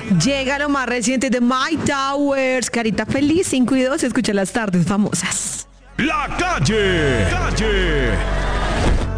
Llega lo más reciente de My Towers. Carita feliz, 5 y 2, escucha las tardes famosas. La calle.